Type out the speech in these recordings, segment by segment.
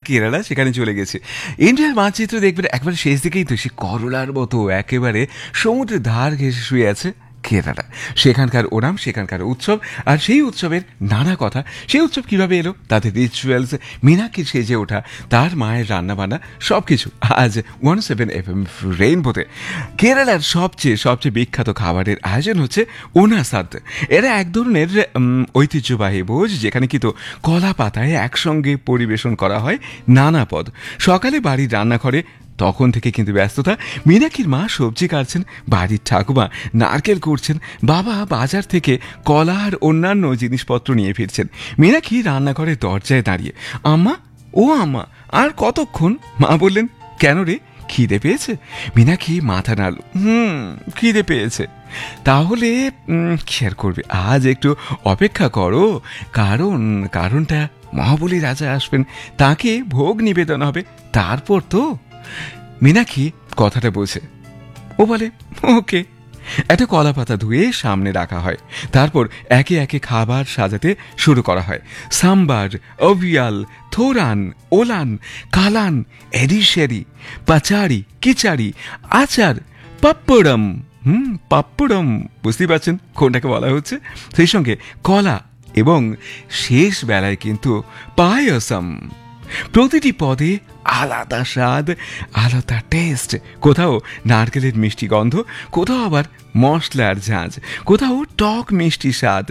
কেরালা, সেখানে চলে গেছে। ইন্ডিয়ার মানচিত্র দেখবেন একবারে শেষ দিকেই তো সে করলার মতো একেবারে সমুদ্রের ধার ঘেঁষে শুয়ে আছে কেরালা। সেখানকার ওনাম, সেখানকার উৎসব, আর সেই উৎসবের নানা কথা। সেই উৎসব কিভাবে এলো, তাদের রিচুয়ালস, মীনাক্ষীর সেজে ওঠা, তার মায়ের রান্নাবান্না, সব কিছু আজ 107 FM রেইনবোতে। কেরালার সবচেয়ে বিখ্যাত খাবারের আয়োজন হচ্ছে ওনাসাদ। এরা এক ধরনের ঐতিহ্যবাহী ভোজ, যেখানে কিন্তু কলা পাতায় একসঙ্গে পরিবেশন করা হয় নানা পদ। সকালে বাড়ির রান্নাঘরে তখন থেকে কিন্তু ব্যস্ততা। মীনাক্ষীর মা সবজি কাটছেন, বাড়ির ঠাকুমা নারকেল করছেন, বাবা বাজার থেকে কলা আর অন্যান্য জিনিসপত্র নিয়ে ফিরছেন। মীনাক্ষী রান্নাঘরের দরজায় দাঁড়িয়ে, আম্মা, ও আম্মা, আর কতক্ষণ? মা বললেন, কেন রে, খিদে পেয়েছে? মীনাক্ষী মাথা নাড়ল, খিদে পেয়েছে। তাহলে কি আর করবে, আজ একটু অপেক্ষা করো, কারণটা মহাবলী রাজা আসবেন, তাকে ভোগ নিবেদন হবে, তারপর তো। মীনাক্ষী কথাটা বোঝে, ও বলে, ওকে। একটা কলা পাতা ধুয়ে সামনে রাখা হয়, তারপর একে একে খাবার সাজাতে শুরু করা হয়। সাম্বার, অভিয়াল, থোরান, ওলান, কালান, এডিশেরি, পাচারি, কিচারি, আচার, পাপ্পড়ম। পাপ্পড়ম, বুঝতেই পারছেন কোনটাকে বলা হচ্ছে। সেই সঙ্গে কলা এবং শেষ বেলায় কিন্তু পায়সম। প্রতিটি পদে আলাদা স্বাদ, আলাদা টেস্ট। কোথাও নারকেলের মিষ্টি গন্ধ, কোথাও আবার মশলার ঝাঁঝ, কোথাও টক মিষ্টি স্বাদ।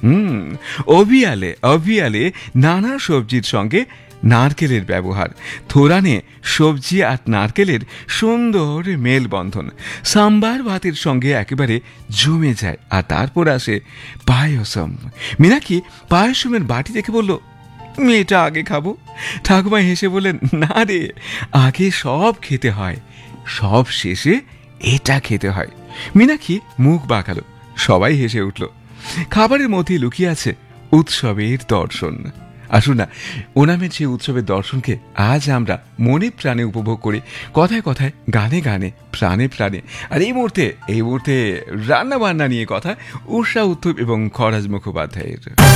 অভিয়ালে নানা সবজির সঙ্গে নারকেলের ব্যবহার। থোরানে সবজি আর নারকেলের সুন্দর মেলবন্ধন সাম্বার ভাতের সঙ্গে একেবারে জমে যায়। আর তারপর আসে পায়সম। মীনাক্ষী পায়সমের বাটি দেখে বলল, এটা আগে খাবো। ঠাকুমা হেসে বললেন, না রে, আগে সব খেতে হয়, সব শেষে এটা খেতে হয়। মীনাক্ষী মুখ বাঁকালো, সবাই হেসে উঠল। খাবারের মধ্যে লুকিয়ে আছে উৎসবের দর্শন। আসুন না, ওনামের যে উৎসবের দর্শনকে আজ আমরা মনে প্রাণে উপভোগ করি, কথায় কথায়, গানে গানে, প্রাণে প্রাণে। আর এই মুহূর্তে রান্না বান্না নিয়ে কথা উষা উত্তম এবং খরাজ মুখোপাধ্যায়ের।